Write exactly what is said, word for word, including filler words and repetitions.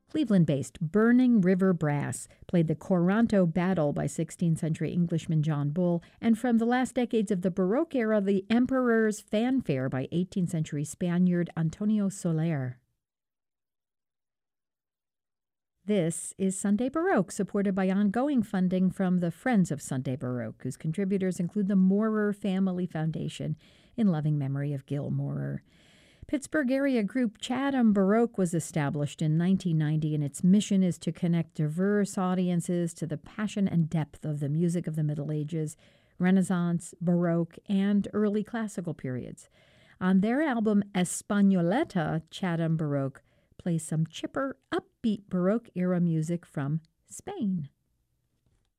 Cleveland-based Burning River Brass played the Coranto Battle by sixteenth century Englishman John Bull, and from the last decades of the Baroque era, the Emperor's Fanfare by eighteenth century Spaniard Antonio Soler. This is Sunday Baroque, supported by ongoing funding from the Friends of Sunday Baroque, whose contributors include the Maurer Family Foundation in loving memory of Gil Maurer. Pittsburgh area group Chatham Baroque was established in nineteen ninety, and its mission is to connect diverse audiences to the passion and depth of the music of the Middle Ages, Renaissance, Baroque, and early classical periods. On their album Españoleta, Chatham Baroque plays some chipper, upbeat Baroque-era music from Spain.